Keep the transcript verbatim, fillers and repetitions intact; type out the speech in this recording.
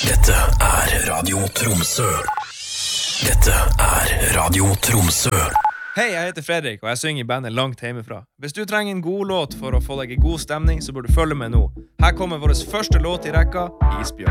Dette er Radio Tromsø. Dette er Radio Tromsø. Hei, jeg heter Fredrik, og jeg synger i bandet Langt Hjemmefra. Hvis du trenger en god låt for å få deg i god stemning, så bør du følge med nå. Her kommer vår første låt i rekka, Isbjørn.